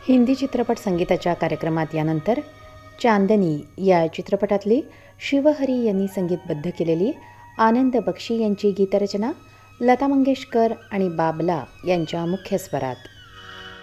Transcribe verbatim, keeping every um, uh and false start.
हिंदी चित्रपट संगीताच्या कार्यक्रमात यानंतर चांदनी या चित्रपटातली शिवहरी यांनी संगीतबद्ध केलेली आनंद बक्षी यांची गीतरचना लता मंगेशकर आणि बाबला यांच्या मुख्य स्वरात.